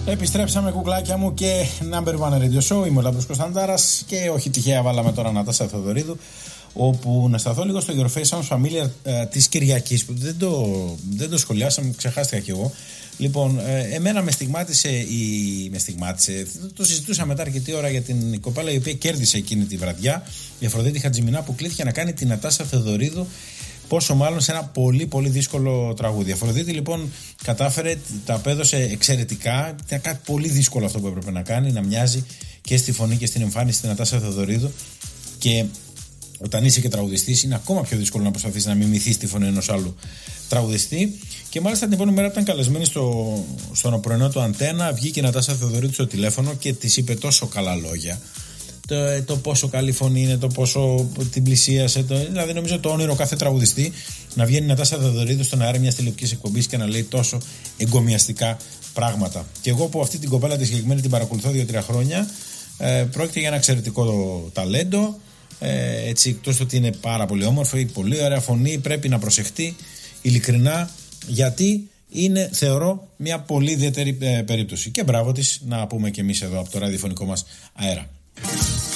Επιστρέψαμε, κουκλάκια μου, και Number One Radio Show. Είμαι ο Λάμπρος Κωνσταντάρας και όχι τυχαία βάλαμε τώρα Νατάσα Θεοδωρίδου, όπου να σταθώ λίγο στο Your Face Sounds Familiar της Κυριακής, που δεν το σχολιάσαμε, ξεχάστηκα κι εγώ. Λοιπόν, εμένα με στιγμάτισε, το συζητούσα μετά αρκετή ώρα για την κοπέλα η οποία κέρδισε εκείνη τη βραδιά, η Αφροδίτη Χατζημινά, που κλήθηκε να κάνει την Νατάσα Θεοδωρίδου, πόσο μάλλον σε ένα πολύ πολύ δύσκολο τραγούδι. Η Αφροδίτη λοιπόν κατάφερε, τα απέδωσε εξαιρετικά. Ήταν κάτι πολύ δύσκολο αυτό που έπρεπε να κάνει, να μοιάζει και στη φωνή και στην εμφάνιση στην Νατάσα Θεοδωρίδου. Και όταν είσαι και τραγουδιστής, είναι ακόμα πιο δύσκολο να προσπαθείς να μιμηθείς τη φωνή ενός άλλου τραγουδιστή. Και μάλιστα την επόμενη μέρα ήταν καλεσμένη στον πρωινό του Αντένα. Βγήκε η Νατάσα Θεοδωρίδου στο τηλέφωνο και της είπε τόσο καλά λόγια. Το πόσο καλή φωνή είναι, το πόσο την πλησίασε. Δηλαδή, νομίζω το όνειρο κάθε τραγουδιστή να βγαίνει η Νατάσα Θεοδωρίδου στον αέρα μιας τηλεοπτικής εκπομπής και να λέει τόσο εγκομιαστικά πράγματα. Και εγώ που αυτή την κοπέλα τη συγκεκριμένη την παρακολουθώ 2-3 χρόνια, πρόκειται για ένα εξαιρετικό ταλέντο. Έτσι, εκτός ότι είναι πάρα πολύ όμορφη, πολύ ωραία φωνή, πρέπει να προσεχτεί ειλικρινά, γιατί είναι, θεωρώ, μια πολύ ιδιαίτερη περίπτωση. Και μπράβο της, να πούμε και εμείς εδώ από το ραδιοφωνικό μας αέρα.